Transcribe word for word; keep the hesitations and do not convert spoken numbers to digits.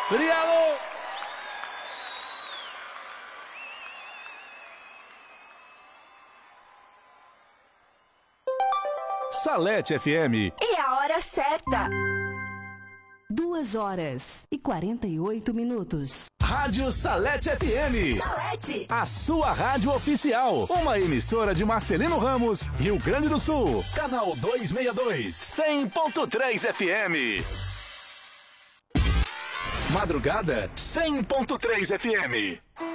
Obrigado! Salete F M. E a hora certa. Duas horas e quarenta e oito minutos. Rádio Salete F M. Salete. A sua rádio oficial. Uma emissora de Marcelino Ramos, Rio Grande do Sul. Canal duzentos e sessenta e dois. cem ponto três F M. Madrugada cem ponto três F M.